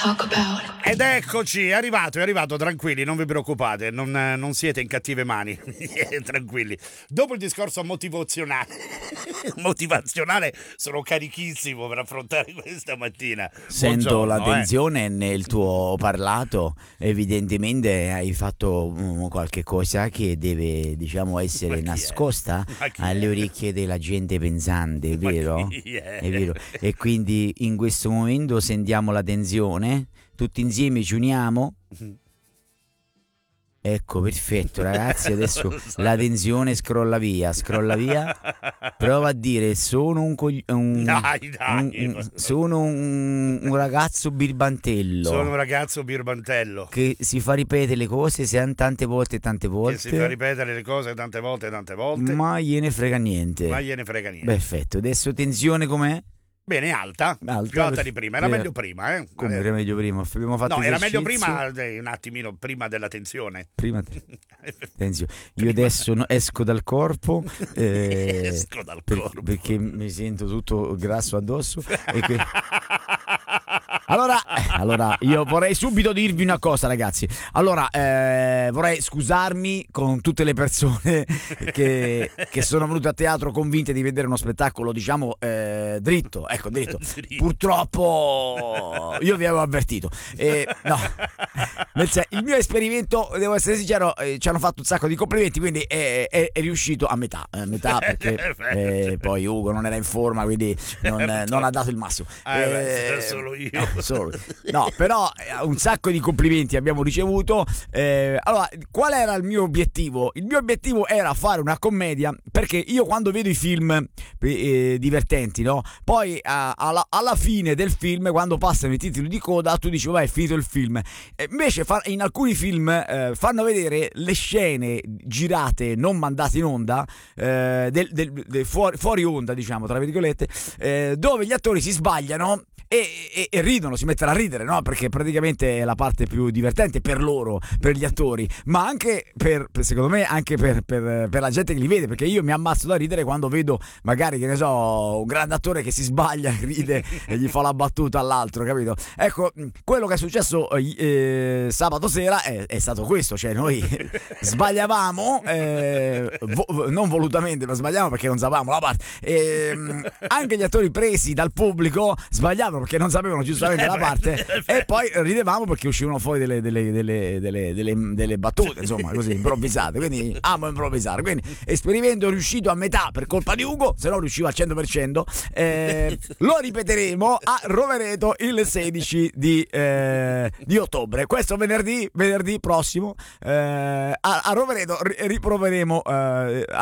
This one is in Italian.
talk about. Ed eccoci, è arrivato, tranquilli, non vi preoccupate, non siete in cattive mani, tranquilli. Dopo il discorso motivazionale, sono carichissimo per affrontare questa mattina. Sento Buongiorno, la tensione nel tuo parlato, evidentemente hai fatto qualche cosa che deve, diciamo, essere nascosta alle orecchie della gente pensante, è vero? È vero. E quindi in questo momento sentiamo la tensione, tutti insieme ci uniamo. Ecco, perfetto ragazzi, adesso la tensione scrolla via. Prova a dire sono sono un ragazzo birbantello. Sono un ragazzo birbantello che si fa ripetere le cose tante volte. Che si fa ripetere le cose tante volte. Ma gliene frega niente. Perfetto, adesso tensione com'è? Bene, alta, più alta di prima. Era meglio prima, eh? Come era meglio prima? Abbiamo fatto era meglio prima, un attimino prima della tensione. Tensione. Io adesso esco dal corpo, esco dal corpo perché mi sento tutto grasso addosso. Allora, io vorrei subito dirvi una cosa, ragazzi. Allora, vorrei scusarmi con tutte le persone che sono venute a teatro convinte di vedere uno spettacolo, diciamo, dritto. Purtroppo io vi avevo avvertito. No, il mio esperimento, devo essere sincero, ci hanno fatto un sacco di complimenti, quindi è riuscito a metà perché poi Ugo non era in forma, quindi non ha dato il massimo. Solo io. No, però un sacco di complimenti abbiamo ricevuto. Allora, qual era il mio obiettivo? Il mio obiettivo era fare una commedia, perché io quando vedo i film divertenti, no? Poi alla fine del film, quando passano i titoli di coda, tu dici vai, è finito il film. Invece in alcuni film fanno vedere le scene girate, non mandate in onda, fuori onda, diciamo, tra virgolette, dove gli attori si sbagliano e ridono, si mettono a ridere, no? Perché praticamente è la parte più divertente per loro, per gli attori, ma anche secondo me anche per la gente che li vede, perché io mi ammazzo da ridere quando vedo magari, che ne so, un grande attore che si sbaglia, ride e gli fa la battuta all'altro, capito? Ecco, quello che è successo sabato sera è stato questo, cioè noi sbagliavamo, non volutamente, ma sbagliavamo perché non sapevamo la parte, anche gli attori presi dal pubblico sbagliavano perché non sapevano giustamente la parte, e poi ridevamo perché uscivano fuori delle battute, insomma, così improvvisate. Quindi amo improvvisare, quindi esperimento riuscito a metà per colpa di Ugo, se no riuscivo al 100%. Lo ripeteremo a Rovereto il 16 di ottobre, questo venerdì prossimo, a Rovereto riproveremo